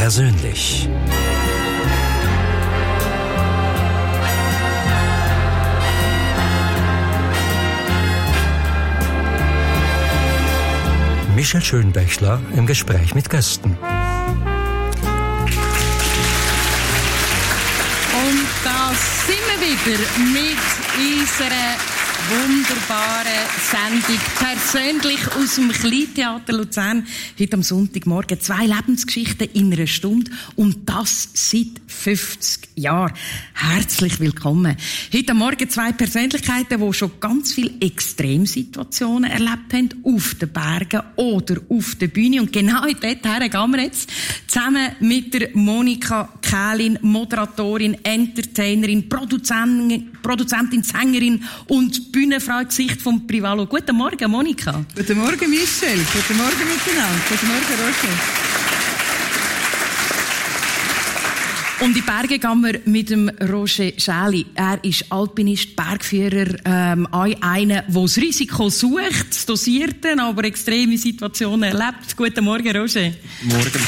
persönlich. Michel Schönbächler im Gespräch mit Gästen. Und da sind wir wieder mit unserer wunderbaren Sendung persönlich aus dem Kleintheater Luzern. Heute am Sonntagmorgen 2 Lebensgeschichten in einer Stunde und das seit 50 Jahren. Herzlich willkommen. Heute am Morgen 2 Persönlichkeiten, die schon ganz viele Extremsituationen erlebt haben, auf den Bergen oder auf der Bühne. Und genau in dorthin gehen wir jetzt zusammen mit der Monika Kählin, Moderatorin, Entertainerin, Produzentin, Sängerin und Bühnenfrau im Gesicht vom Privalo. Guten Morgen, Monika. Guten Morgen, Michel. Guten Morgen miteinander. Guten Morgen, Roger. Um die Berge gehen wir mit dem Roger Schäli. Er ist Alpinist, Bergführer, einer, der das Risiko sucht, das Dosierte, aber extreme Situationen erlebt. Guten Morgen, Roger. Morgen.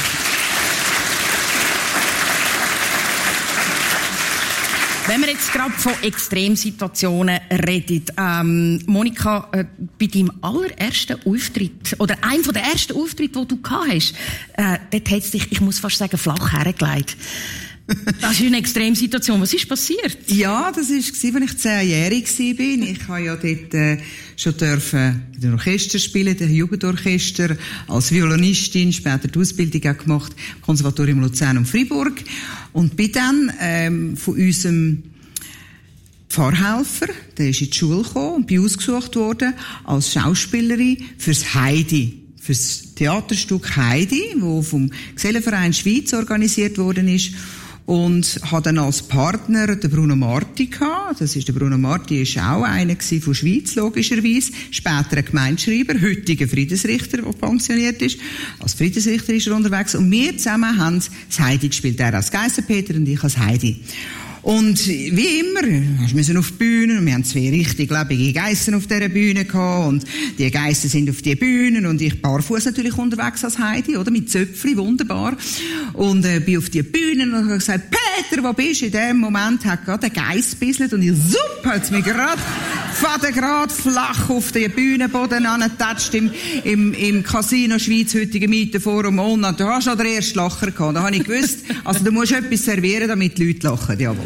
Wenn wir jetzt gerade von Extremsituationen reden, Monika, bei deinem allerersten Auftritt, oder einem der ersten Auftritte, den du gehabt hast, dort hat es dich, ich muss fast sagen, flach hergelegt. Das ist eine Extremsituation. Was ist passiert? Ja, das war, als ich 10-jährig war. Ich habe ja dort schon in den Orchester spielen, den Jugendorchester, als Violinistin, später die Ausbildung auch gemacht, Konservatorium Luzern und Freiburg. Und bin dann von unserem Pfarrhelfer, der ist in die Schule gekommen und bin ausgesucht worden als Schauspielerin fürs Heidi. Fürs Theaterstück Heidi, das vom Gesellenverein Schweiz organisiert worden ist. Und hatte dann als Partner den Bruno Marti gehabt. Das ist der Bruno Marti, ist auch einer von Schweiz, logischerweise. Später ein Gemeindeschreiber, heutiger Friedensrichter, der pensioniert ist. Als Friedensrichter ist er unterwegs. Und wir zusammen haben das Heidi gespielt. Er als Geissenpeter und ich als Heidi. Und wie immer, wir müssen auf die Bühne, und wir haben 2 richtig lebende Geissen auf dieser Bühne gehabt, und die Geissen sind auf die Bühnen, und ich barfuß natürlich unterwegs als Heidi, oder, mit Zöpfli, wunderbar, und bin auf die Bühnen und habe gesagt, Peter, wo bist du? In dem Moment hat gerade ein Geiss gebisselt, und ich, hat's mich gerade flach auf den Bühnenboden angetatscht im Casino Schweiz, heutigen Mietenforum, und da hast du schon den ersten Lacher gehabt. Da habe ich gewusst, also du musst etwas servieren, damit die Leute lachen, jawohl.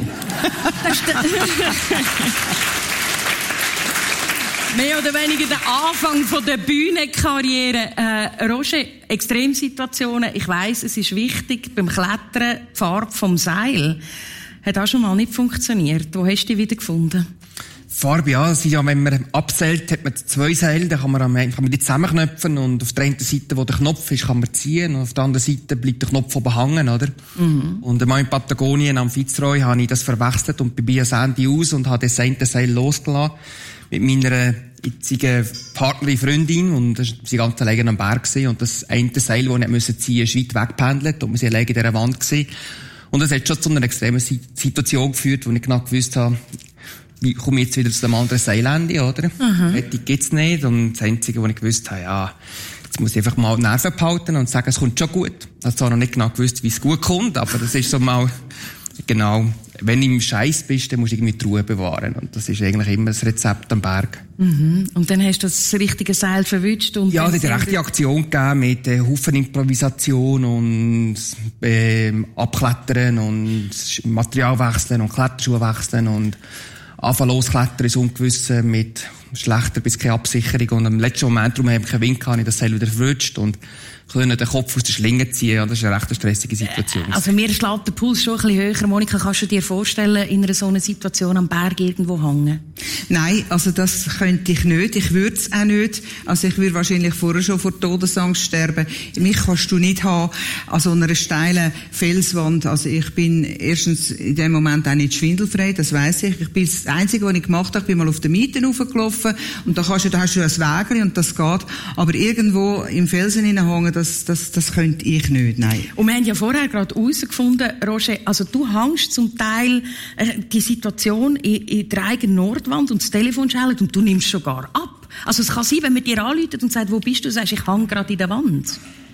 Mehr oder weniger der Anfang von der Bühnenkarriere. Roger, Extremsituationen, ich weiss, es ist wichtig, beim Klettern, die Farbe vom Seil, hat auch schon mal nicht funktioniert. Wo hast du die wieder gefunden? Farbe, ja, es ist ja, wenn man abseilt, hat man 2 Seile, dann kann man die zusammenknöpfen, und auf der einen Seite, wo der Knopf ist, kann man ziehen, und auf der anderen Seite bleibt der Knopf oben hängen, oder? Mhm. Und einmal in Patagonien am Fitzroy habe ich das verwechselt und bin bei Sandy aus und habe das eine Seil losgelassen mit meiner jetzigen Partnerin, Freundin, und wir waren ganz alleine am Berg gewesen, und das eine Seil, das ich ziehen musste, ist weit weggependelt, und wir sind alleine in dieser Wand gewesen. Und das hat schon zu einer extremen Situation geführt, wo ich genau gewusst habe, wie komme ich jetzt wieder zu dem anderen Seilende, oder? Fertig gibt's nicht. Und das Einzige, was ich gewusst habe, ja, jetzt muss ich einfach mal die Nerven behalten und sagen, es kommt schon gut. Ich habe zwar noch nicht genau gewusst, wie es gut kommt, aber das ist so mal, genau, wenn du im Scheiß bist, dann musst du irgendwie die Ruhe bewahren. Und das ist eigentlich immer das Rezept am Berg. Mhm. Und dann hast du das richtige Seil verwünscht? Und ja, es hat eine rechte Aktion gegeben mit Haufen Improvisation und Abklettern und Material wechseln und Kletterschuhe wechseln und anfangen losklettern ins Ungewisse mit schlechter bis keine Absicherung. Und am letzten Moment, darum habe ich keinen Wind gehabt, ich das Seil wieder verrutscht und können den Kopf aus der Schlinge ziehen. Und das ist eine recht stressige Situation. Also mir schlägt der Puls schon ein bisschen höher. Monika, kannst du dir vorstellen, in einer so einer Situation am Berg irgendwo hängen? Nein, also das könnte ich nicht. Ich würde es auch nicht. Also ich würde wahrscheinlich vorher schon vor Todesangst sterben. Mich kannst du nicht haben an so einer steilen Felswand. Also ich bin erstens in dem Moment auch nicht schwindelfrei, das weiss ich. Ich bin das Einzige, was ich gemacht habe, ich bin mal auf den Mieten raufgelaufen und da hast du ein Wägeli und das geht. Aber irgendwo im Felsen hineinhängen, das könnte ich nicht, nein. Und wir haben ja vorher gerade herausgefunden, Roger, also du hängst zum Teil die Situation in der eigenen Nordwand und das Telefon schellt und du nimmst sogar ab. Also es kann sein, wenn man dir anruft und sagt, wo bist du, sagst, ich hänge gerade in der Wand.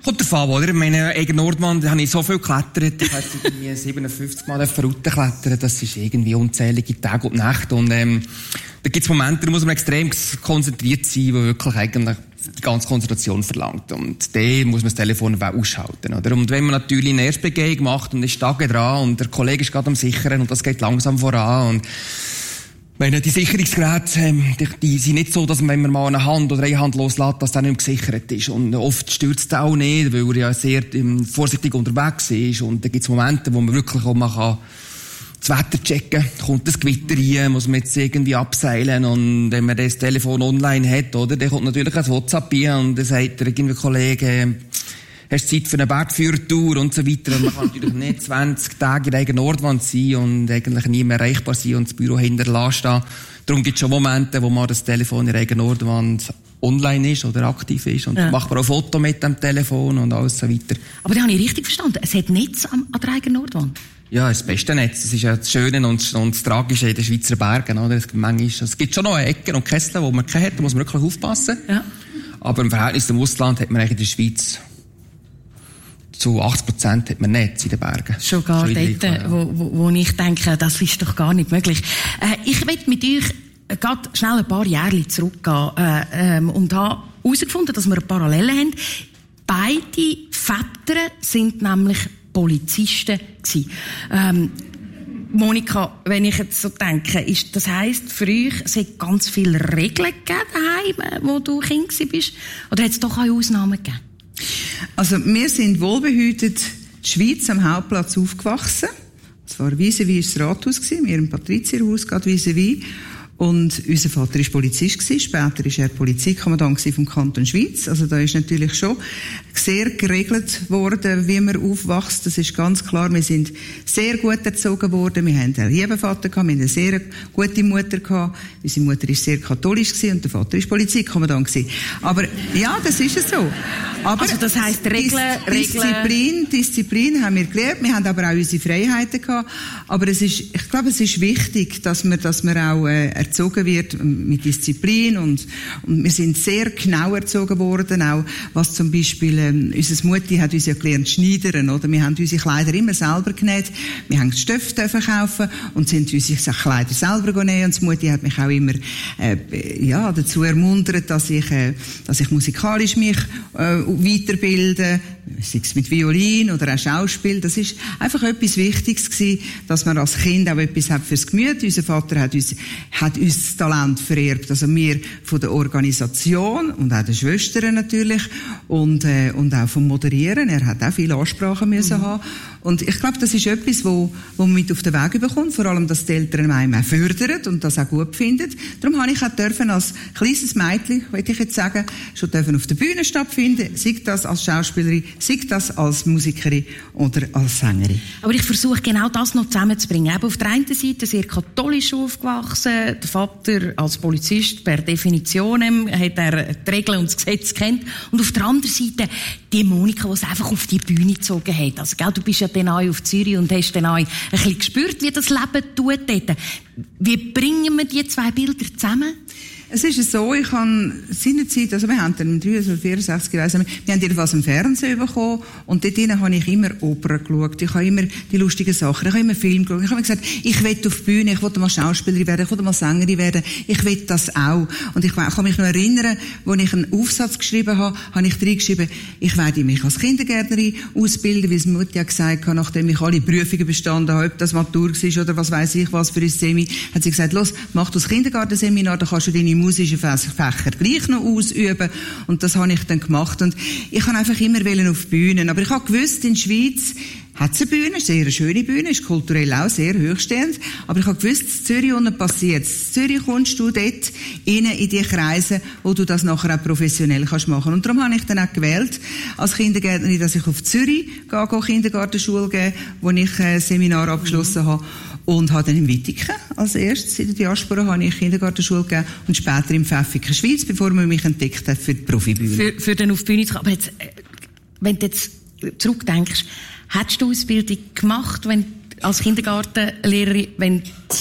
Kommt davon, oder? Meine eigene Nordwand, da habe ich so viel geklettert. Ich habe irgendwie 57 Mal Route klettern. Das ist irgendwie unzählige Tage und Nächte. Und, da gibt's Momente, da muss man extrem konzentriert sein, wo wirklich eigentlich die ganze Konzentration verlangt. Und da muss man das Telefon ausschalten, oder? Und wenn man natürlich eine Erstbegehung macht und ist Tage dran und der Kollege ist gerade am Sichern und das geht langsam voran und die Sicherungsgeräte, die sind nicht so, dass man, wenn man mal eine Hand oder eine Hand loslässt, dass das nicht mehr gesichert ist. Und oft stürzt es auch nicht, weil er ja sehr vorsichtig unterwegs ist. Und da gibt es Momente, wo man wirklich auch mal das Wetter checken kann. Kommt das Gewitter rein, muss man jetzt irgendwie abseilen. Und wenn man das Telefon online hat, oder, dann kommt natürlich ein WhatsApp rein und dann sagt der irgendwie Kollege, hast du Zeit für eine Bergführertour und so weiter. Und man kann natürlich nicht 20 Tage in der eigenen Nordwand sein und eigentlich nie mehr erreichbar sein und das Büro hinterlassen stehen. Darum gibt es schon Momente, wo man das Telefon in der eigenen Nordwand online ist oder aktiv ist. Und macht man auch Foto mit dem Telefon und alles so weiter. Aber da habe ich richtig verstanden. Es hat Netz an der eigenen Nordwand. Ja, das beste Netz. Das ist ja das Schöne und das Tragische in den Schweizer Bergen, oder? Es gibt schon noch Ecken und Kessel, wo man keine hat, da muss man wirklich aufpassen. Ja. Aber im Verhältnis zum Ausland hat man eigentlich in der Schweiz zu 80% hat man Netz in den Bergen. Schon gar dort, wo ich denke, das ist doch gar nicht möglich. Ich will mit euch gerade schnell ein paar Jahre zurückgehen und habe herausgefunden, dass wir eine Parallele haben. Beide Väter sind nämlich Polizisten gewesen. Monika, wenn ich jetzt so denke, das heisst für euch, es hat ganz viele Regeln gegeben daheim, wo du Kind bist? Oder hat es doch auch Ausnahmen gegeben? Also, wir sind wohlbehütet die Schweiz am Hauptplatz aufgewachsen. Es war vis-à-vis das Rathaus gewesen, wir im Patrizierhaus, gerade vis-à-vis. Und unser Vater war Polizist gewesen. Später war er Polizeikommandant vom Kanton Schweiz. Also da ist natürlich schon sehr geregelt worden, wie man aufwächst. Das ist ganz klar. Wir sind sehr gut erzogen worden. Wir haben einen lieben Vater gehabt, wir haben eine sehr gute Mutter gehabt. Unsere Mutter war sehr katholisch gewesen und der Vater war Polizeikommandant gewesen. Aber ja, das ist es so. Aber also das heisst Disziplin haben wir gelernt. Wir haben aber auch unsere Freiheiten gehabt. Aber ich glaube, es ist wichtig, dass man auch erzogen wird mit Disziplin und wir sind sehr genau erzogen worden, auch was zum Beispiel, unsere Mutti hat uns ja gelernt schneidern, oder? Wir haben unsere Kleider immer selber genäht, wir haben Stöffe kaufen und sind unsere Kleider selber genäht und die Mutti hat mich auch immer, dazu ermuntert, dass ich musikalisch mich, weiterbilde, sei es mit Violin oder auch Schauspiel. Das ist einfach etwas Wichtiges gewesen, dass man als Kind auch etwas hat fürs Gemüt. Unser Vater hat uns das Talent vererbt. Also wir von der Organisation und auch den Schwestern natürlich und auch vom Moderieren. Er hat auch viele Ansprachen müssen haben. Und ich glaube, das ist etwas, wo man mit auf den Weg bekommt. Vor allem, dass die Eltern einem auch fördern und das auch gut finden. Darum habe ich auch dürfen als kleines Mädchen, würde ich jetzt sagen, schon dürfen auf der Bühne stattfinden. Sei das als Schauspielerin, sei das als Musikerin oder als Sängerin. Aber ich versuche genau das noch zusammenzubringen. Eben auf der einen Seite sehr katholisch aufgewachsen. Der Vater als Polizist per Definition hat er die Regeln und das Gesetz kennt. Und auf der anderen Seite die Monika, die es einfach auf die Bühne gezogen hat. Also, gell, du bist ja dann auch auf Zürich und hast dann auch ein bisschen gespürt, wie das Leben tut dort. Wie bringen wir die zwei Bilder zusammen? Es ist so, ich habe seinerzeit, also wir haben dann im 64 gewesen, wir haben jedenfalls im Fernsehen bekommen und dort drinnen habe ich immer Opern geschaut, ich habe immer die lustigen Sachen, ich habe immer Film geschaut, ich habe gesagt, ich will auf die Bühne, ich will mal Schauspielerin werden, ich will mal Sängerin werden, ich will das auch. Und ich kann mich noch erinnern, als ich einen Aufsatz geschrieben habe, habe ich reingeschrieben, ich werde mich als Kindergärtnerin ausbilden, wie es Mutti ja gesagt hat, nachdem ich alle Prüfungen bestanden habe, ob das Matur war oder was weiss ich was für ein Semi, hat sie gesagt, los, mach das Kindergartenseminar, da kannst du deine musischen Fächer gleich noch ausüben. Und das habe ich dann gemacht. Und ich habe einfach immer auf Bühnen. Aber ich habe gewusst, in der Schweiz hat es eine Bühne, sehr eine schöne Bühne, ist kulturell auch sehr hochstehend. Aber ich habe gewusst, in Zürich unten passiert es. In Zürich kommst du dort in die Kreise, wo du das nachher auch professionell kannst machen. Und darum habe ich dann auch gewählt, als Kindergärtnerin, dass ich auf Zürich gehe Kindergartenschule geben, wo ich ein Seminar abgeschlossen habe. Und habe dann in Wittigen als erstes in der Diaspora habe ich Kindergartenschule gegeben und später im Pfäffiken Schweiz, bevor man mich entdeckt hat für die Profibühne. Für den auf die Bühne zu kommen. Aber jetzt, wenn du jetzt zurückdenkst, hättest du Ausbildung gemacht, als Kindergartenlehrerin, wenn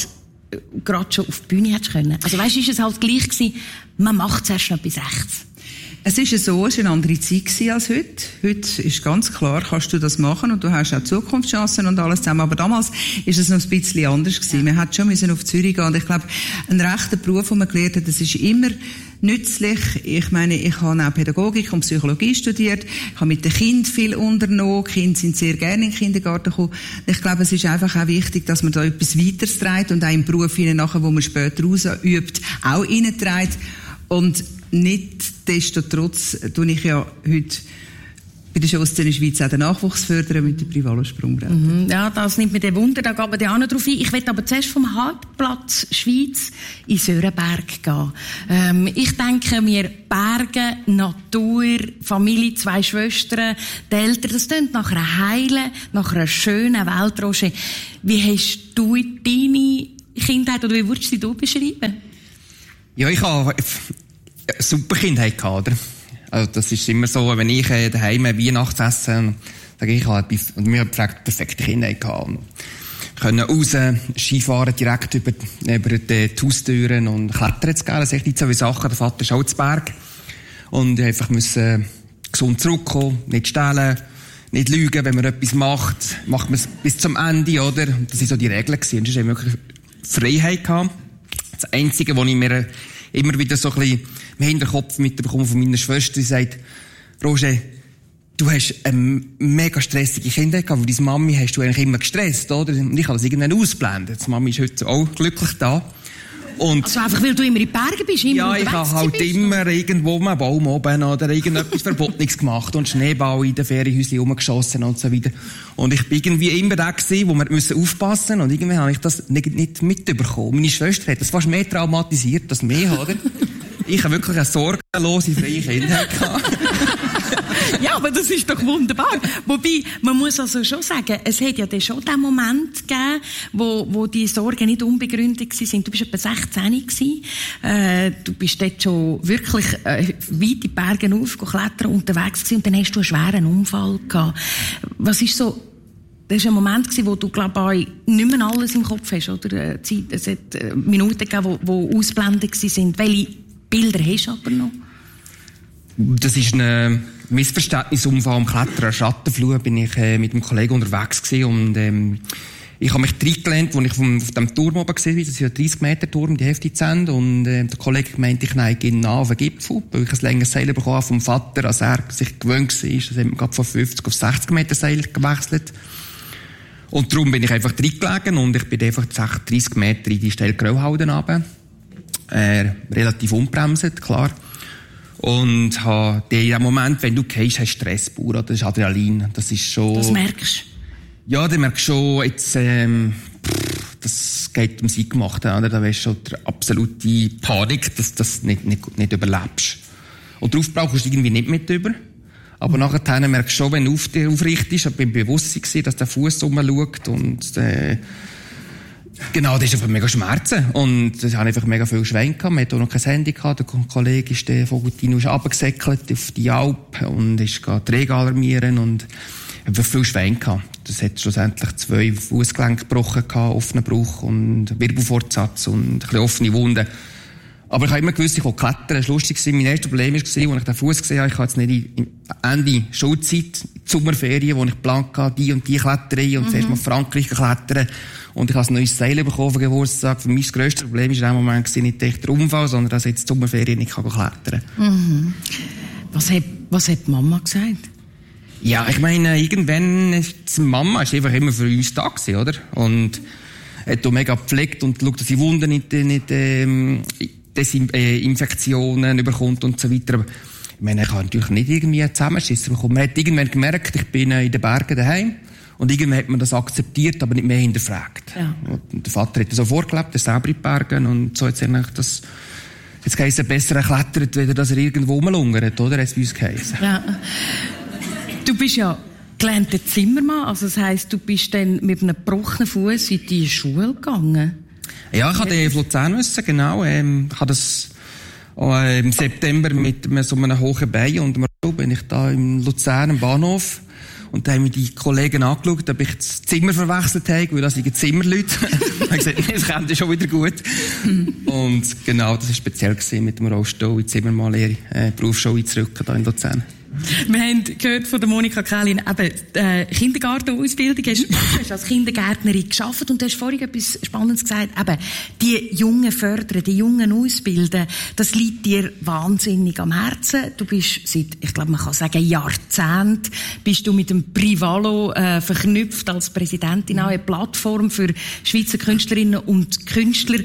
du gerade schon auf die Bühne hättest können? Also weißt du, ist es halt gleich gewesen, man macht zuerst noch bis rechts. Es ist so, es war eine andere Zeit als heute. Heute ist ganz klar, kannst du das machen und du hast auch Zukunftschancen und alles zusammen. Aber damals ist es noch ein bisschen anders gewesen. Man hat schon müssen auf Zürich gehen. Und ich glaube, ein rechter Beruf, den man gelernt hat, das ist immer nützlich. Ich meine, ich habe auch Pädagogik und Psychologie studiert. Ich habe mit den Kindern viel unternommen. Die Kinder sind sehr gerne in den Kindergarten gekommen. Ich glaube, es ist einfach auch wichtig, dass man da etwas weiteres trägt und auch im Beruf nachher, wo man später ausübt, auch reinträgt. Und nichtsdestotrotz tue ich ja heute bei der Schusszene Schweiz auch den Nachwuchs fördern mit der Privalo-Sprungbretter. Ja, das nimmt mir den Wunder, da gehen wir dann auch noch drauf ein. Ich will aber zuerst vom Hauptplatz Schweiz in Sörenberg gehen. Ich denke mir, Berge, Natur, Familie, 2 Schwestern, die Eltern, das klingt nach einer heilen, nach einer schönen Welt, Roger. Wie hast du deine Kindheit, oder wie würdest du sie beschreiben? Ja, ich habe eine super Kindheit gehabt, oder? Also, das ist immer so, wenn ich daheim Weihnachtsessen, sage ich, und mir gefragt, perfekte Kindheit gehabt. Und können raus, Skifahren direkt über die Haustüren und klettern zu gehen. Das sind echt nicht so wie Sachen. Der Vater ist auch zu Berg. Und einfach müssen gesund zurückkommen, nicht stehlen, nicht lügen. Wenn man etwas macht man es bis zum Ende, oder? Und das waren so die Regeln gewesen. Und es ist wirklich Freiheit gehabt. Das Einzige, was ich mir immer wieder so ein bisschen im Hinterkopf mitbekomme von meiner Schwester, die sagt, Roger, du hast eine mega stressige Kindheit gehabt, weil deine Mami hast du eigentlich immer gestresst, oder? Und ich habe das irgendwann ausblendet. Die Mami ist heute auch glücklich da. Und also einfach, weil du immer in den Bergen bist, immer ja, ich habe halt immer irgendwo einen Baum oben oder irgendetwas Verbotenes gemacht und Schneeball in den Ferienhäuschen rumgeschossen und so weiter. Und ich bin irgendwie immer der gewesen, wo wir aufpassen müssen und irgendwann habe ich das nicht mitbekommen. Meine Schwester hat das fast mehr traumatisiert als mich, oder? Ich habe wirklich eine sorgenlose, freie Kindheit gehabt. Ja, aber das ist doch wunderbar. Wobei, man muss also schon sagen, es hat ja dann schon den Moment gegeben, wo die Sorgen nicht unbegründet waren. Du bist etwa 16 gewesen. Du bist dort schon wirklich weit in die Berge aufgeklettert unterwegs gewesen und dann hast du einen schweren Unfall gehabt. Was ist so, das war ein Moment gewesen, wo du, glaube ich, nicht mehr alles im Kopf hast, oder? Es hat Minuten gegeben, die ausblendet waren. Welche Bilder hast du aber noch? Das ist ein Missverständnisunfall am Klettern. Schattenflug bin ich mit einem Kollegen unterwegs gewesen und ich habe mich reingelehnt, als ich auf dem Turm oben war. Das ist ein 30-Meter-Turm, die Hälfte zu Ende. Und der Kollege meinte, ich neige nah auf den Gipfel, weil ich ein längeres Seil bekommen habe vom Vater, als er sich gewöhnt war. Das hat man gerade von 50 auf 60 Meter Seil gewechselt. Und darum bin ich einfach reingelegen und ich bin einfach 30 Meter in die steile Grauhalde runter. Relativ unbremset, klar. Und in dem Moment, wenn du gehst, hast du Stressbauer, das ist Adrenalin. Das ist schon... Das merkst du? Ja, du merkst schon, jetzt, das geht ums Eingemachte, oder? Da weisst schon die absolute Panik, dass du das nicht überlebst. Und darauf brauchst du irgendwie nicht mit über. Aber nachher merkst du schon, wenn du aufrichtest, ich bin bewusst gewesen, dass der Fuß rumschaut und, genau, das ist einfach mega Schmerzen. Und das hat einfach mega viel Schwein gehabt. Man hat auch noch kein Handy gehabt. Der Kollege ist, von Gutino runtergesäckelt auf die Alp und ist die Regen alarmieren und einfach viel Schwein gehabt. Das hat schlussendlich 2 Fußgelenke gebrochen gehabt, offenen Bruch und Wirbelfortsatz und ein bisschen offene Wunden. Aber ich habe immer gewusst, ich will klettern. Es war lustig. Mein erstes Problem war, als ich den Fuß gesehen habe, ich habe jetzt nicht Ende Schulzeit, die Sommerferien, wo ich geplant hatte, die und die Kletterei und zuerst mal Frankreich klettern. Und ich habe ein neues Seil bekommen auf Geburtstag. Für mich das grösste Problem war in dem Moment nicht echt der Unfall, sondern dass ich jetzt die Sommerferien nicht klettern kann. Mhm. Was hat die Mama gesagt? Ja, ich meine, irgendwann ist die Mama einfach immer für uns da gewesen, oder? Und hat auch mega gepflegt und geschaut, dass die Wunden nicht Infektionen überkommt und so weiter. Aber ich meine, ich habe natürlich nicht irgendwie Zusammenschissen bekommen. Man hat irgendwann gemerkt, ich bin in den Bergen daheim. Und irgendwann hat man das akzeptiert, aber nicht mehr hinterfragt. Ja. Und der Vater hat das so vorgelebt, er selber in den Bergen. Und so hat es eigentlich das, jetzt heisst es besser erklettert, weder dass er irgendwo rumlungert, oder? Hat es bei uns geheißen. Ja. Du bist ja gelernter Zimmermann, also das heisst, du bist dann mit einem gebrochenen Fuß in die Schule gegangen? Ja, ich hatte auf Luzern müssen, genau. Ich habe das im September mit so einem hohen Bein und bin ich da im Luzern am Bahnhof. Und dann haben mir die Kollegen angeschaut, ob ich das Zimmer verwechselt habe, weil das sind Zimmerleute. Ich habe gesagt, das kommt schon wieder gut. Und genau, das war speziell gewesen, mit dem Rollstuhl in die Zimmermalerei, Berufsschule einzurücken, hier in Luzern. Wir haben gehört von der Monika Kählin, eben, Kindergartenausbildung. Du hast als Kindergärtnerin gearbeitet und du hast vorhin etwas Spannendes gesagt. Eben, die Jungen fördern, die Jungen ausbilden, das liegt dir wahnsinnig am Herzen. Du bist seit, ich glaube, man kann sagen, Jahrzehnten, bist du mit dem Privalo, verknüpft als Präsidentin an eine Plattform für Schweizer Künstlerinnen und Künstler.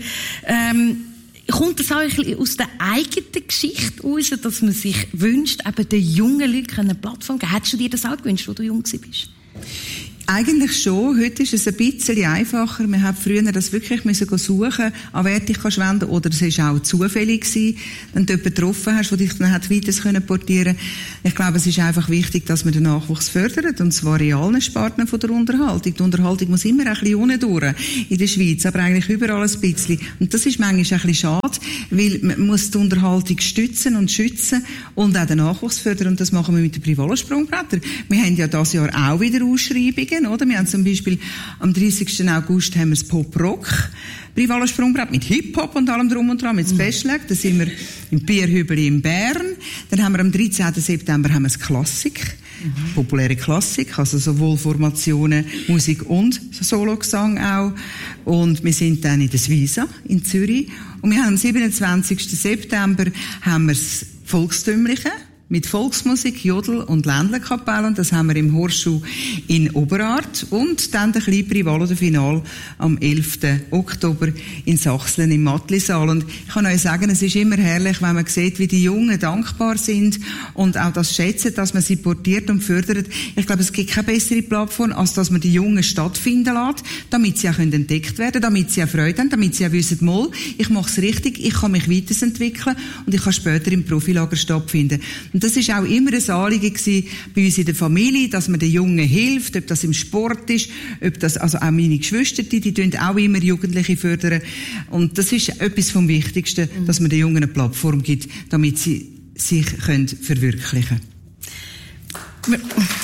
Kommt das auch ein bisschen aus der eigenen Geschichte heraus, dass man sich wünscht, eben den jungen Leuten eine Plattform zu geben? Hättest du dir das auch gewünscht, als du jung warst? Eigentlich schon. Heute ist es ein bisschen einfacher. Wir haben früher das wirklich suchen, an wer dich wenden kannst. Oder es war auch zufällig gewesen, wenn du jemanden getroffen hast, der dich dann weiter portieren konnte. Ich glaube, es ist einfach wichtig, dass man den Nachwuchs fördert. Und zwar in allen Sparten von der Unterhaltung. Die Unterhaltung muss immer ein bisschen unten durch in der Schweiz, aber eigentlich überall ein bisschen. Und das ist manchmal ein bisschen schade, weil man muss die Unterhaltung stützen und schützen und auch den Nachwuchs fördern. Und das machen wir mit den Privalo-Sprungbrettern. Wir haben ja dieses Jahr auch wieder Ausschreibungen. Oder? Wir haben zum Beispiel am 30. August haben wir das Pop-Rock Privalo Sprungbrett mit Hip-Hop und allem drum und dran, mit Special Act. Da sind wir im Bierhübeli in Bern. Dann haben wir am 13. September haben wir das Klassik. Populäre Klassik, also sowohl Formationen, Musik und Sologesang auch. Und wir sind dann in der Suiza in Zürich. Und wir haben am 27. September haben wir das Volkstümliche mit Volksmusik, Jodel und Ländlerkapellen. Das haben wir im Horschuh in Oberart. Und dann der kleine Privalo, der Final, am 11. Oktober in Sachsen im Mattlisaal. Und ich kann euch sagen, es ist immer herrlich, wenn man sieht, wie die Jungen dankbar sind und auch das schätzen, dass man sie portiert und fördert. Ich glaube, es gibt keine bessere Plattform, als dass man die Jungen stattfinden lässt, damit sie auch entdeckt werden, damit sie auch Freude haben, damit sie auch wissen, mal, ich mache es richtig, ich kann mich weiterentwickeln und ich kann später im Profilager stattfinden. Und das ist auch immer ein Anliegen gewesen bei uns in der Familie, dass man den Jungen hilft, ob das im Sport ist, ob das, also auch meine Geschwister, die tun auch immer Jugendliche fördern. Und das ist etwas vom Wichtigsten, dass man den Jungen eine Plattform gibt, damit sie sich verwirklichen können.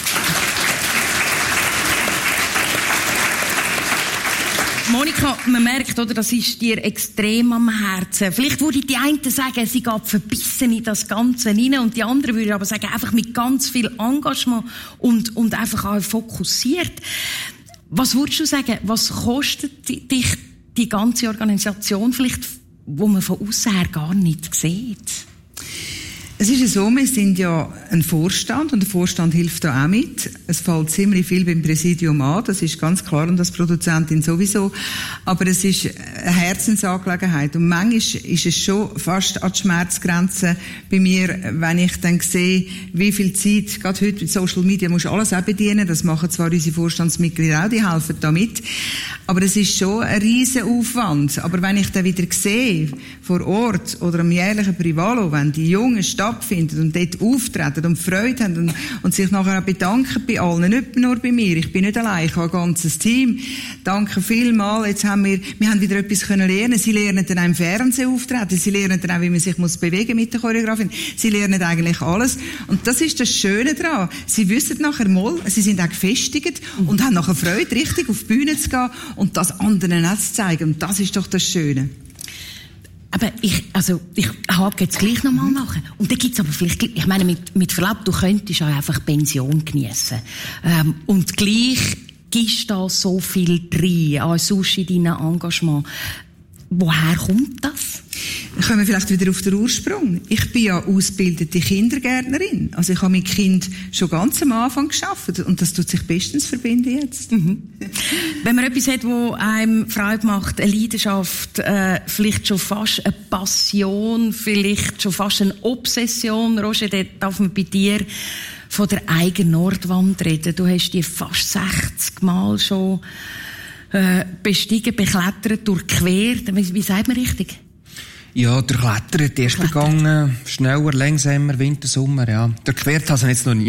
Monika, man merkt, oder, das ist dir extrem am Herzen. Vielleicht würde die einen sagen, sie geht verbissen in das Ganze rein, und die anderen würden aber sagen, einfach mit ganz viel Engagement und einfach auch fokussiert. Was würdest du sagen, was kostet dich die ganze Organisation vielleicht, wo man von aussen her gar nicht sieht? Es ist ja so, wir sind ja ein Vorstand und der Vorstand hilft da auch mit. Es fällt ziemlich viel beim Präsidium an, das ist ganz klar, und als Produzentin sowieso. Aber es ist eine Herzensangelegenheit und manchmal ist es schon fast an die Schmerzgrenze bei mir, wenn ich dann sehe, wie viel Zeit, gerade heute mit Social Media, musst du alles auch bedienen, das machen zwar unsere Vorstandsmitglieder auch, die helfen da mit, aber es ist schon ein riesen Aufwand. Aber wenn ich dann wieder sehe, vor Ort oder am jährlichen Privalo, wenn die Jungen stattfinden und dort auftreten und Freude haben und sich nachher auch bedanken bei allen, nicht nur bei mir, ich bin nicht allein, ich habe ein ganzes Team. Danke vielmals, jetzt haben wir haben wieder etwas können lernen. Sie lernen dann auch im Fernsehen auftreten, sie lernen dann auch, wie man sich muss bewegen mit der Choreografin, sie lernen eigentlich alles. Und das ist das Schöne daran. Sie wissen nachher mal, sie sind auch gefestigt und haben nachher Freude, richtig auf die Bühne zu gehen und das anderen auch zu zeigen. Und das ist doch das Schöne. Aber ich hake jetzt gleich nochmal nach. Und da gibt's aber vielleicht, ich meine, mit Verlaub, du könntest auch einfach Pension geniessen. Und gleich gibst da so viel drin, an sonst in deinem Engagement. Woher kommt das? Kommen wir vielleicht wieder auf den Ursprung. Ich bin ja ausgebildete Kindergärtnerin. Also ich habe mit Kind schon ganz am Anfang gearbeitet und das tut sich bestens verbinden jetzt. Wenn man etwas hat, wo einem Freude macht, eine Leidenschaft, vielleicht schon fast eine Passion, vielleicht schon fast eine Obsession, Roger, da darf man bei dir von der eigenen Nordwand reden. Du hast die fast 60 Mal schon bestiegen, beklettert, durchquert. Wie sagt man richtig? Ja, durchklettert, erst begangen, schneller, langsamer, Winter, Sommer, ja. Durchquert habe ich jetzt noch nie.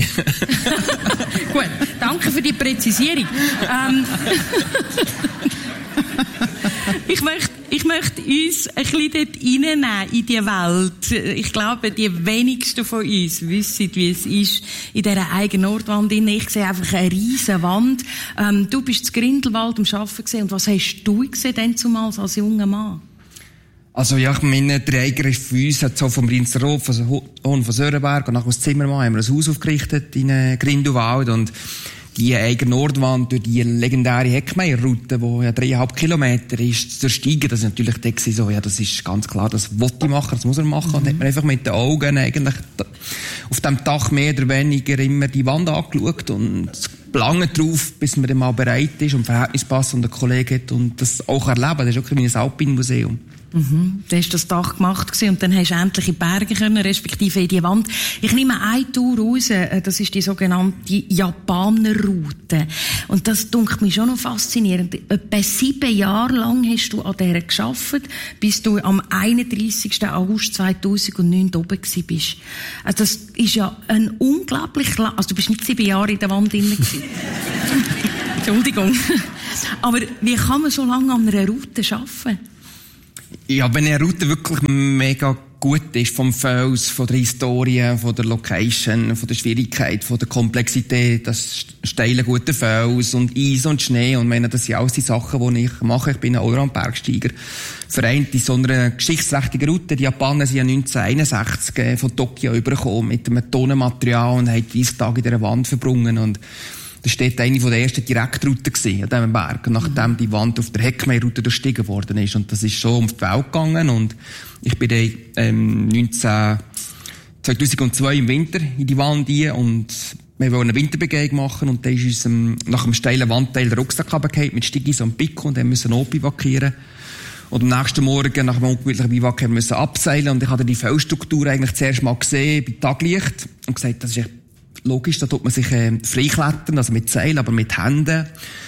Gut, danke für die Präzisierung. Ich möchte uns ein bisschen dort reinnehmen, in die Welt. Ich glaube, die wenigsten von uns wissen, wie es ist, in dieser eigenen Nordwand. Ich sehe einfach eine riesen Wand. Du bist in Grindelwald am Arbeiten gewesen. Und was hast du gesehen denn zumals als junger Mann? Also, ja, ich meine, der Eigengriff für uns hat so vom Riensterhof, von Sörenberg und nachher aus Zimmermann haben wir ein Haus aufgerichtet in Grindelwald und die eigene Nordwand durch die legendäre Heckmeierroute, die ja 3,5 Kilometer ist, zu ersteigen, das ist natürlich da so, ja, das ist ganz klar, das wollte ich machen, das muss er machen. Und hat man einfach mit den Augen eigentlich auf dem Dach mehr oder weniger immer die Wand angeschaut und lange drauf, bis man dann mal bereit ist und Verhältnis passt und ein Kollege hat und das auch erleben. Das ist auch wie ein Alpinmuseum. Du hast das Dach gemacht gewesen, und dann hast du endlich in die Berge können, respektive in die Wand. Ich nehme eine Tour raus, das ist die sogenannte Japanerroute. Und das dunkelt mich schon noch faszinierend. Etwa 7 Jahre lang hast du an dieser gearbeitet, bis du am 31. August 2009 oben gewesen bist. Also das ist ja ein unglaublich also du bist nicht 7 Jahre in der Wand drin gewesen. Entschuldigung. Aber wie kann man so lange an einer Route arbeiten? Ja, wenn eine Route wirklich mega gut ist, vom Fels, von der Historie, von der Location, von der Schwierigkeit, von der Komplexität, das steile, gute Fels und Eis und Schnee, und ich meine, das sind alles die Sachen, die ich mache. Ich bin ein Allround-Bergsteiger. Vereint in so einer geschichtsträchtigen Route. Die Japaner sind ja 1961 von Tokio übergekommen mit einem Tonnenmaterial und haben 30 Tage in dieser Wand verbrungen, und das war eine der ersten Direktrouten an diesem Berg, nachdem die Wand auf der Heckmeierroute durchstiegen worden ist. Und das ist schon um die Welt gegangen. Und ich bin dann 2002 im Winter in die Wand rein und wir wollten eine Winterbegehung machen. Und dann ist uns nach einem steilen Wandteil der Rucksack runtergefallen mit Stigis und Pico, und dann müssen wir evakuieren. Und am nächsten Morgen, nach einem ungemütlichen Biwak, haben wir müssen abseilen. Und ich habe die Felsstruktur eigentlich zuerst mal gesehen, bei Taglicht, und gesagt, das ist echt logisch, da tut man sich freiklettern, also mit Seil, aber mit Händen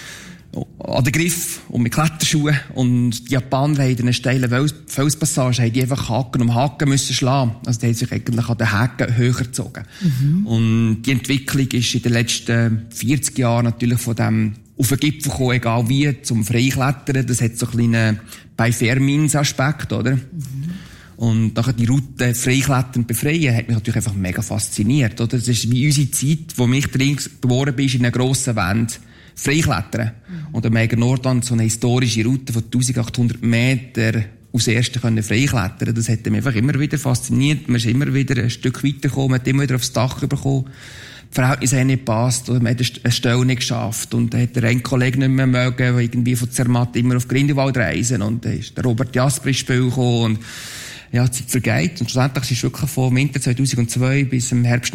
an den Griff und mit Kletterschuhen. Und die Japaner haben in einer steilen Felspassage haben die einfach Haken um Haken müssen schlagen. Also die haben sich eigentlich an den Haken höher gezogen. Und die Entwicklung ist in den letzten 40 Jahren natürlich von dem auf den Gipfel gekommen, egal wie, zum Freiklettern. Das hat so einen kleinen Bei-Fair-Means-Aspekt, oder? Und nachher die Route freiklettern befreien, hat mich natürlich einfach mega fasziniert, oder? Das ist wie unsere Zeit, wo mich drin geboren bist, in einer grossen Wand freiklettern. Und am eigenen Nordwand so eine historische Route von 1800 Meter aus ersten können freiklettern. Das hat mich einfach immer wieder fasziniert. Man ist immer wieder ein Stück weitergekommen, man hat immer wieder aufs Dach bekommen. Die Verhältnisse haben nicht gepasst, oder man hat eine Stelle nicht geschafft. Und dann hat der ein Kollege nicht mehr mögen, der irgendwie von Zermatt immer auf Grindelwald reisen. Und dann ist der Robert Jasper ins Spiel gekommen. Und ja, die Zeit vergeht. Und schlussendlich ist es wirklich vom Winter 2002 bis im Herbst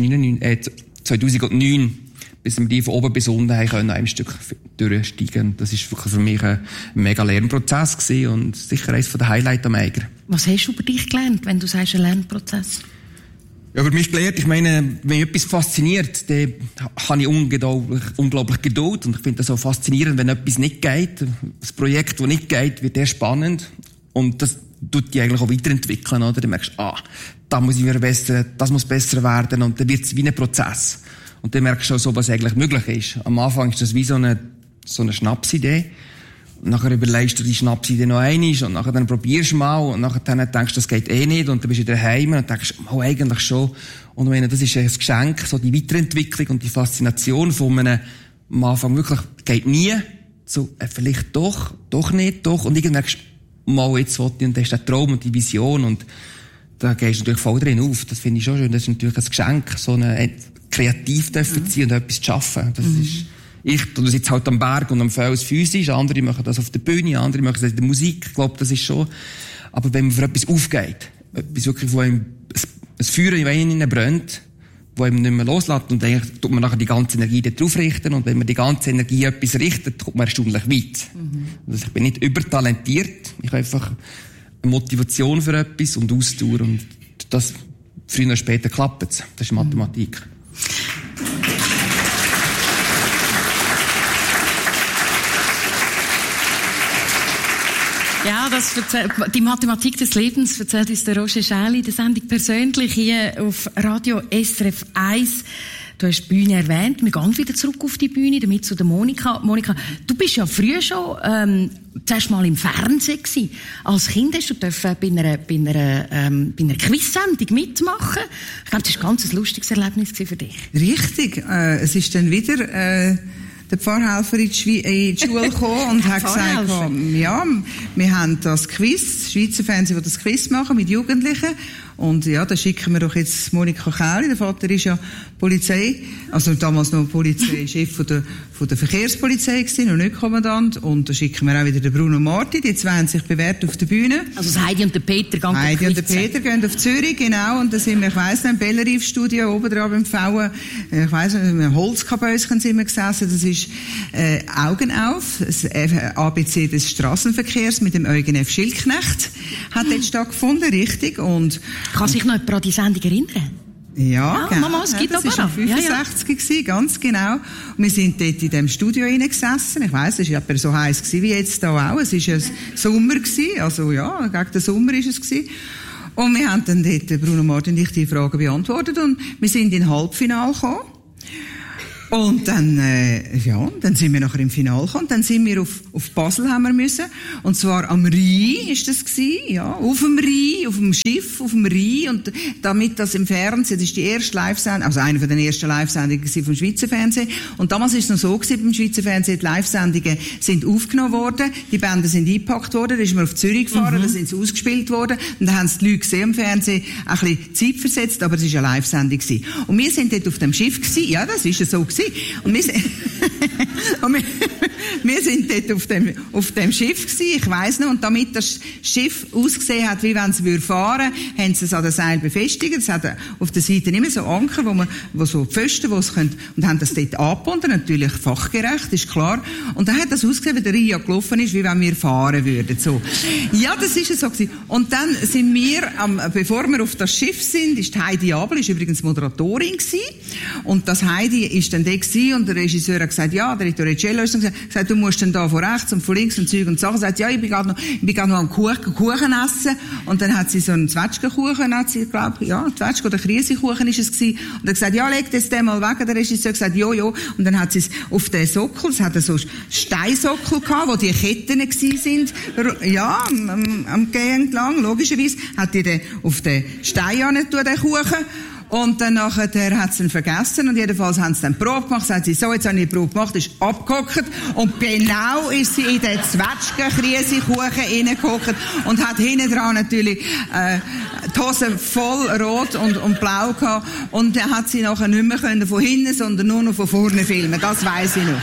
2009, bis wir die von oben bis unten haben können, ein Stück durchsteigen. Das ist wirklich für mich ein mega Lernprozess gewesen und sicher eines der Highlights am Eiger. Was hast du über dich gelernt, wenn du sagst, ein Lernprozess? Ja, über mich gelernt, ich meine, wenn mich etwas fasziniert, dann habe ich unglaublich Geduld, und ich finde das auch faszinierend, wenn etwas nicht geht. Das Projekt, das nicht geht, wird erst spannend, und das tut die eigentlich auch weiterentwickeln, oder? Du merkst, da muss ich verbessern, das muss besser werden, und dann wird es wie ein Prozess. Und dann merkst du auch so, was eigentlich möglich ist. Am Anfang ist das wie so eine Schnapsidee. Und nachher überlegst du die Schnapsidee noch einmal, und nachher dann probierst du mal, und nachher dann denkst du, das geht eh nicht, und dann bist du wieder heim und denkst, eigentlich schon. Und ich meine, das ist ein Geschenk, so die Weiterentwicklung und die Faszination von einem, am Anfang wirklich, geht nie, so, vielleicht doch nicht, doch, und irgendwann merkst du, mal jetzt wollte ich, und das ist der Traum und die Vision, und da gehst du natürlich voll drin auf. Das finde ich schon schön. Das ist natürlich ein Geschenk, so eine kreativ dürfen sein und etwas zu schaffen. Das ist, ich sitze halt am Berg und am Fels physisch, andere machen das auf der Bühne, andere machen das in der Musik. Ich glaube, das ist schon, aber wenn man für etwas aufgeht, etwas wirklich, wo einem ein Feuer in einem brennt, wo einem nicht mehr loslässt, und dann tut man nachher die ganze Energie darauf richten, und wenn man die ganze Energie etwas richtet, kommt man erstaunlich weit. Also ich bin nicht übertalentiert, ich habe einfach eine Motivation für etwas und Ausdauer, und das früher oder später klappt es. Das ist Mathematik. Ja, die Mathematik des Lebens erzählt uns der Roger Schäli, der Sendung persönlich hier auf Radio SRF 1. Du hast die Bühne erwähnt. Wir gehen wieder zurück auf die Bühne, damit zu der Monika. Monika, du bist ja früher schon zuerst mal im Fernsehen gewesen. Als Kind hast du bei einer Quiz-Sendung mitmachen. Ich glaube, das war ein ganz lustiges Erlebnis für dich. Richtig. Es ist dann wieder der Pfarrhelfer in die Schule gekommen und hat gesagt, ja, wir haben das Quiz, Schweizer Fernsehen, das Quiz machen mit Jugendlichen. Und ja, da schicken wir doch jetzt Monika Kähli, der Vater ist ja Polizei, also damals noch Polizeichef von der Verkehrspolizei gewesen, noch nicht Kommandant. Und da schicken wir auch wieder den Bruno Marti, die zwei haben sich bewährt auf der Bühne. Also das Heidi und der Peter gehen Heidi und der Peter gehen auf Zürich, genau, und da sind wir, ich weiss nicht, im Bellerive-Studio oben dran beim Pfauen, ich weiss nicht, im Holzkabäuschen sind wir gesessen, das ist Augen auf, das ABC des Strassenverkehrs mit dem Eugen F. Schildknecht hat dort stattgefunden, richtig, und kann sich noch jemand an die Sendung erinnern? Ja, genau. Mama, es gibt das war 65 gewesen, ganz genau. Und wir sind dort in dem Studio hineingesessen. Ich weiss, es war etwa so heiß wie jetzt da auch. Es war ein Sommer gewesen, also ja, gegen den Sommer ist es gewesen. Und wir haben dann dort, Bruno Martin und ich, die Fragen beantwortet und wir sind in Halbfinale gekommen. Und dann, dann sind wir nachher im Finale gekommen. Dann sind wir auf Basel haben wir müssen. Und zwar am Rhein ist das gewesen, ja. Auf dem Rhein, auf dem Schiff, auf dem Rhein. Und damit das im Fernsehen, das ist die erste Live-Sendung, also eine von den ersten Live-Sendungen vom Schweizer Fernsehen. Und damals ist es noch so gewesen, beim Schweizer Fernsehen, die Live-Sendungen sind aufgenommen worden, die Bänder sind eingepackt worden, da ist man auf Zürich gefahren, da sind sie ausgespielt worden. Und dann haben sie die Leute gesehen im Fernsehen, ein bisschen Zeit versetzt, aber es war eine Live-Sendung gewesen. Und wir sind dort auf dem Schiff gewesen, ja, das ist ja so gewesen. Und wir sind dort auf dem Schiff gewesen, ich weiss noch, und damit das Schiff ausgesehen hat, wie wenn es fahren würde, haben sie es an den Seil befestigt. Es hat auf der Seite immer so Anker, wo so Pfosten, wo es können, und haben das dort angebunden, natürlich fachgerecht, ist klar. Und dann hat das ausgesehen, wie der Ria gelaufen ist, wie wenn wir fahren würden, so. Ja, das ist es so gewesen. Und dann sind wir, bevor wir auf das Schiff sind, ist Heidi Abel, ist übrigens Moderatorin gewesen. Und das Heidi ist dann da gewesen, und der Regisseur hat gesagt, ja, der Torricello ist dann gesagt, du musst dann da von rechts und von links und Zeug und Sachen. Sagt, ja, ich bin gerade noch am Kuchen essen. Und dann hat sie so einen Zwetschgenkuchen, hat sie, glaube ich, ja, Zwetschgen- oder Kriesekuchen ist es gewesen. Und er gesagt, ja, leg das den mal weg. Der Regisseur hat gesagt, jo. Und dann hat sie es auf den Sockel, es hat so Steinsockel gehabt, wo die Ketten gewesen sind, ja, am Gehen entlang, logischerweise, hat die den auf den Stein angetan, den Kuchen. Und dann nachher hat sie ihn vergessen, und jedenfalls haben sie dann die Probe gemacht, sagt sie, so, jetzt habe ich die Probe gemacht, ist abgehockt, und genau ist sie in den Zwetschgen-Kriesekuchen reingehockt und hat hinten dran natürlich die Hose voll rot und blau gehabt, und dann hat sie nachher nicht mehr können von hinten, sondern nur noch von vorne filmen, das weiss ich noch.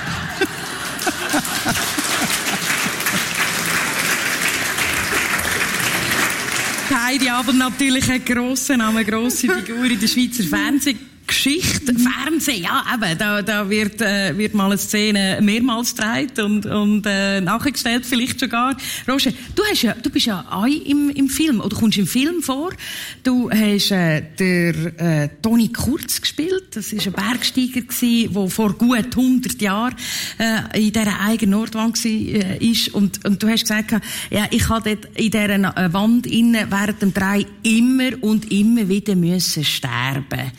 Heidi aber natürlich ein grosser Name, grosse Figur in der Schweizer Fernsehgeschichte. Fernsehen, ja, eben, da wird mal eine Szene mehrmals gedreht und nachgestellt, vielleicht sogar. Roger, du bist ja auch im Film, oder kommst im Film vor. Du hast Toni Kurz gespielt. Das ist ein Bergsteiger gsi, der vor gut 100 Jahren in dieser eigenen Nordwand war. Und du hast gesagt, ja, ich habe dort in dieser Wand innen während dem Dreh immer und immer wieder müssen sterben.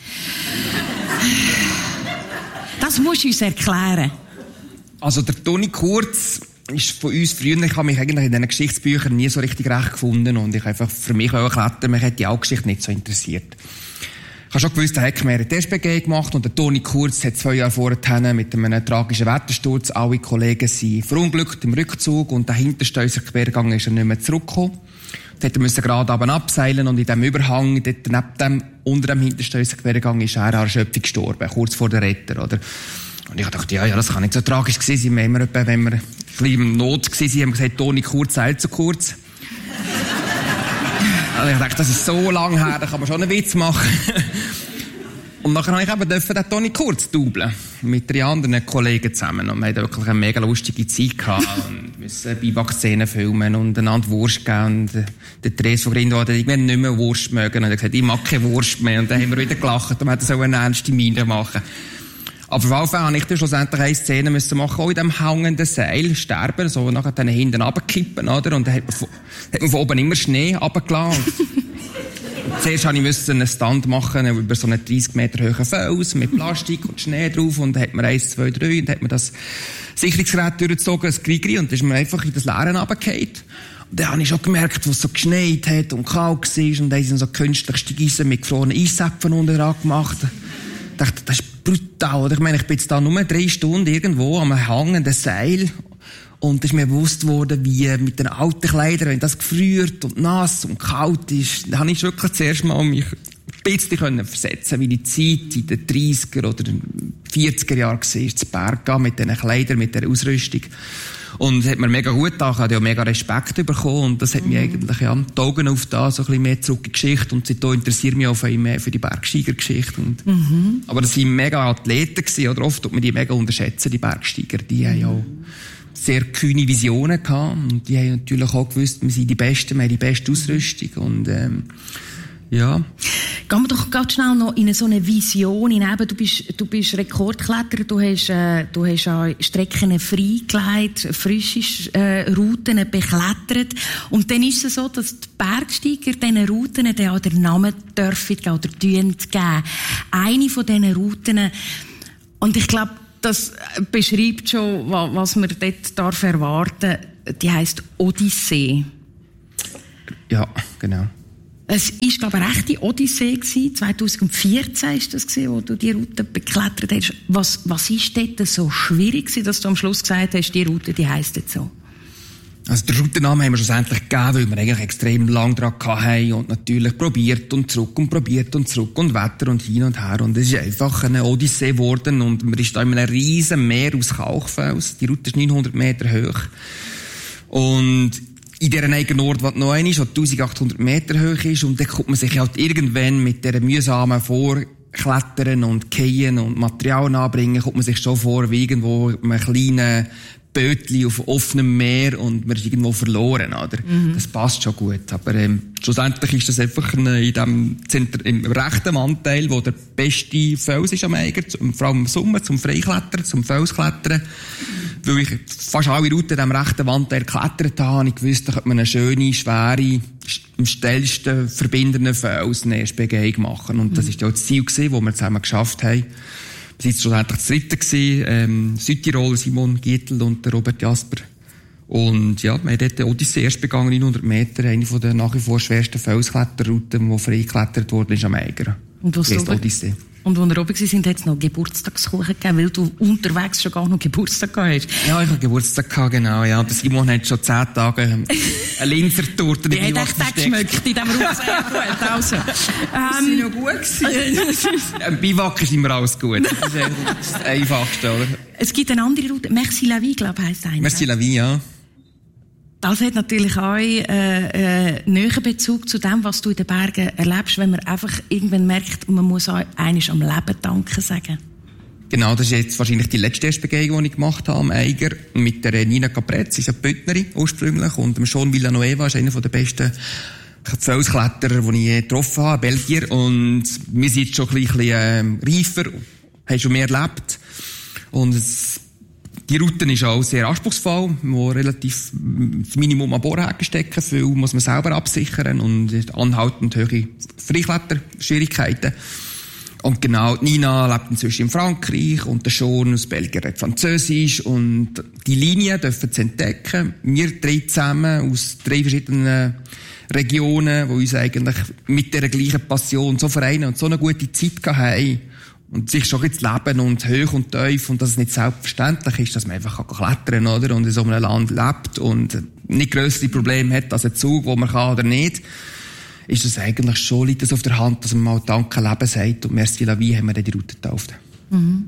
Das musst du uns erklären. Also der Toni Kurz ist von uns früher, ich habe mich eigentlich in diesen Geschichtsbüchern nie so richtig recht gefunden, und ich einfach für mich auch erklärt, mich hat die Geschichte nicht so interessiert. Ich habe schon gewusst, er hat mehrere SBG gemacht, und der Toni Kurz hat 2 Jahre vorher mit einem tragischen Wettersturz, alle Kollegen sind verunglückt im Rückzug, und der hinterste Quergang ist er nicht mehr zurückgekommen. Dort musste er gerade oben abseilen, und in diesem Überhang, dort neben dem, unter dem hintersten Quergang, ist er an Erschöpfung gestorben, kurz vor der Retter, oder? Und ich dachte, ja, das kann nicht so tragisch gewesen sein. Wenn wir ein bisschen in Not gewesen sind, haben wir gesagt, Toni Kurz eilt zu kurz. Also ich dachte, das ist so lang her, da kann man schon einen Witz machen. Und nachher habe ich eben den Toni Kurz doublen. Mit 3 anderen Kollegen zusammen. Und wir hatten wirklich eine mega lustige Zeit gehabt. Und müssen Biwak-Szenen filmen und einander Wurst geben. Und der Therese von Grindwald hat irgendwann nicht mehr Wurst mögen. Und er hat gesagt, ich mag keine Wurst mehr. Und dann haben wir wieder gelacht und hat so eine ernste Miene machen. Aber auf jeden Fall habe ich dann schlussendlich eine Szene müssen machen, auch in diesem hängenden Seil sterben, so nachher dann hinten runterkippen, oder? Und dann hat man von oben immer Schnee runtergelassen. zuerst musste ich einen Stand machen über so einen 30 Meter hohen Fels mit Plastik und Schnee drauf und dann hat man 1, 2, 3 und dann hat man das Sicherungsgerät durchgezogen, das Grigri, und dann ist man einfach in das Leere runtergefallen. Und dann habe ich schon gemerkt, wo es so geschneit hat und kalt war und dann sind so künstlich Steigeisen mit gefrorenen Eiszäpfen unten dran gemacht. Ich dachte, das ist brutal. Ich meine, ich bin jetzt da nur 3 Stunden irgendwo am hängenden Seil und es ist mir bewusst worden, wie mit den alten Kleidern, wenn das gefriert und nass und kalt ist, dann habe ich wirklich zuerst mal mich ein bisschen versetzen, wie die Zeit in den 30er oder 40er Jahren war, zu Berg gehen mit diesen Kleidern, mit dieser Ausrüstung. Und es hat mir mega gut getan, ich habe ja mega Respekt bekommen und das hat mich eigentlich die Augen auf das so ein bisschen mehr zurück in die Geschichte und seitdem interessiert mich auch viel mehr für die Bergsteigergeschichte. Aber das waren mega Athleten gewesen, oder oft tut man die mega unterschätzen, die Bergsteiger, die haben ja auch sehr kühne Visionen gehabt und die haben natürlich auch gewusst, wir sind die Besten, wir haben die beste Ausrüstung und ja. Gehen wir doch ganz schnell noch in so eine Vision hinein. Du bist Rekordkletterer, du hast auch Strecken freigelegt, frische Routen beklettert. Und dann ist es so, dass die Bergsteiger diesen Routen dann auch den Namen dürfen oder geben. Eine von diesen Routen, und ich glaube, das beschreibt schon, was man dort darf erwarten, die heisst Odyssee. Ja, genau. Es war, glaube ich, eine rechte Odyssee gewesen. 2014 war das gewesen, wo du die Route beklettert hast. Was war dort so schwierig gewesen, dass du am Schluss gesagt hast, die Route, die heisst jetzt so? Also den Routennamen haben wir schlussendlich gegeben, weil wir eigentlich extrem lang dran hatten und natürlich probiert und zurück und Wetter und hin und her. Und es ist einfach eine Odyssee geworden und man ist da in einem riesen Meer aus Kalkfels. Die Route ist 900 Meter hoch. Und in dieser eigenen Ort, was noch ist, was 1800 Meter hoch ist, und dann kommt man sich halt irgendwann mit dieser mühsamen Vorklettern und Gehen und Material anbringen, kommt man sich schon vor wie irgendwo in einem kleinen Bötli auf offenem Meer und man ist irgendwo verloren, oder? Das passt schon gut. Aber schlussendlich ist das einfach im rechten Anteil, wo der beste Fels ist am Eiger, vor allem im Sommer, zum Freiklettern, zum Felsklettern. Weil ich fast alle Routen in diesem rechten Wandanteil geklettert habe, habe ich gewusst, da könnte man eine schöne, schwere, am schnellsten verbindenden Fels eine erste Begehung machen. Und das war ja das Ziel, das wir zusammen geschafft haben. Wir waren schlussendlich das dritte gewesen, Südtirol, Simon Gietl und der Robert Jasper. Und ja, wir haben dort die Odyssee erst begangen, 900 Meter, eine von der nach wie vor schwersten Felskletterrouten, die frei geklettert worden ist am Eiger. Und was Odyssee. Und als wir oben waren, hat es noch Geburtstagskuchen gegeben, weil du unterwegs schon gar noch Geburtstag gehabt hast. Ja, ich hatte Geburtstag gehabt, genau, ja. Aber Simon hat schon 10 Tage eine Linsertorte in die Biwak versteckt. Die hat echt geschmeckt in diesem Rucksack. Also. Sie noch gut gewesen? Im Biwak ist immer alles gut. Das ist das Einfachste, oder? Es gibt eine andere Route, Merci la Vie, glaube ich, heisst eine. Merci la Vie, ja. Das hat natürlich auch näheren Bezug zu dem, was du in den Bergen erlebst, wenn man einfach irgendwann merkt, man muss auch einmal am Leben danken sagen. Genau, das ist jetzt wahrscheinlich die letzte Begehung, die ich gemacht habe am Eiger, mit der Nina Capretz, sie ist eine Bündnerin ursprünglich, und dem Sean Villanueva ist einer der besten Felskletterer, die ich je getroffen habe, Belgier, und wir sind jetzt schon ein bisschen reifer, haben schon mehr erlebt, und die Route ist auch sehr anspruchsvoll, wo relativ das Minimum an Bohrhaken stecken, viel muss man selber absichern und anhaltend hohe Freikletterschwierigkeiten. Und genau, Nina lebt inzwischen in Frankreich und der Sean aus Belgien redet Französisch, und die Linien dürfen sie entdecken. Wir 3 zusammen aus 3 verschiedenen Regionen, die uns eigentlich mit dieser gleichen Passion so vereinen und so eine gute Zeit haben. Und sich schon jetzt leben und hoch und tief, und dass es nicht selbstverständlich ist, dass man einfach klettern kann, oder? Und in so einem Land lebt und nicht grössere Probleme hat als ein Zug, wo man kann oder nicht, ist das eigentlich schon, liegt das auf der Hand, dass man mal Danke Leben sagt, und Merci la Vie haben wir dann die Route getauft. Mhm.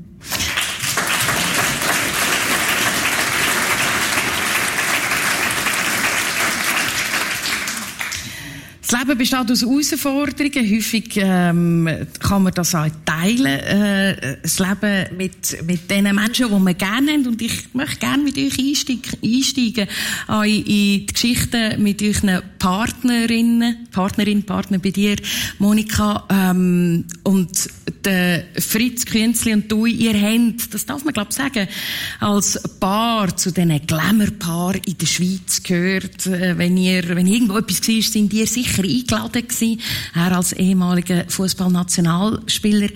Das Leben besteht aus Herausforderungen. Häufig kann man das auch teilen. Das Leben mit den Menschen, die man gerne haben. Und ich möchte gerne mit euch einsteigen auch in die Geschichten mit euren Partnerinnen, Partner bei dir, Monika, und der Fritz Künzli und du, ihr habt, das darf man glaube ich sagen, als Paar zu diesen Glamour-Paar in der Schweiz gehört. Wenn irgendwo etwas war, sind ihr sicher eingeladen gewesen. Er als ehemaliger Fußballnationalspieler.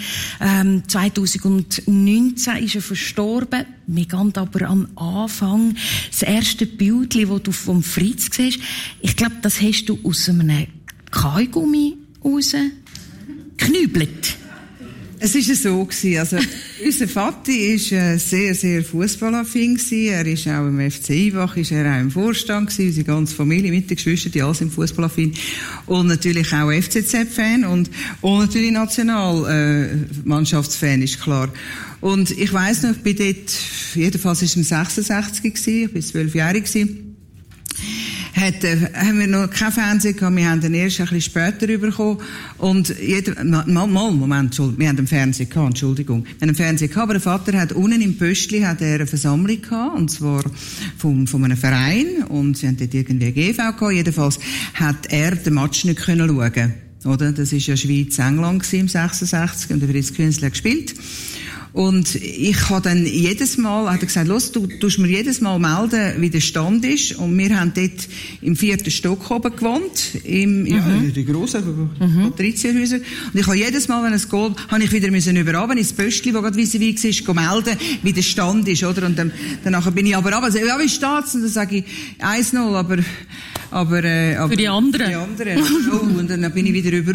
2019 ist er verstorben. Wir gehen aber am Anfang. Das erste Bildchen, das du vom Fritz siehst, ich glaube, das hast du aus einem Kaugummi rausgeknübelt. Es war so gewesen. Also, unser Vati ist sehr, sehr fußballaffin gewesen. Er ist auch im FC Ivach, ist er auch im Vorstand gewesen. Unsere ganze Familie mit den Geschwistern, die alle sind fußballaffin. Und natürlich auch FCZ-Fan und natürlich Nationalmannschaftsfan, ist klar. Und ich weiss noch, ich bin dort, jedenfalls ist es im 66 gewesen, ich bin 12-jährig gewesen. Haben wir noch kein Fernsehen gehabt, wir haben den erst ein bisschen später bekommen. Und wir haben einen Fernseher gehabt, Entschuldigung. Wir haben einen Fernseher gehabt, aber der Vater hat unten im Pöstli eine Versammlung gehabt, und zwar von einem Verein, und sie haben dort irgendwie GV gehabt. Jedenfalls hat er den Match nicht können schauen. Oder? Das war ja Schweiz-England im 66, und der Fritz Künzli hat gespielt. Und ich habe dann jedes Mal, hat er gesagt, los, du tust mir jedes Mal melden, wie der Stand ist. Und wir haben dort im 4. Stock oben gewohnt, in die grossen Patrizierhäuser. Und ich habe jedes Mal, wenn es geht, habe ich wieder überab ins Pöstli, wo gerade vis-à-vis war, melden, wie der Stand ist, oder? Und danach bin ich aber runter, ja, wie steht's? Und dann sage ich 1-0, aber für die anderen. Oh, und dann bin ich wieder über